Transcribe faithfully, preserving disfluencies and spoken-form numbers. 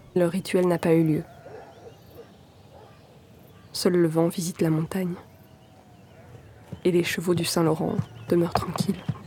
Le rituel n'a pas eu lieu. Seul le vent visite la montagne. Et les chevaux du Saint-Laurent demeurent tranquilles.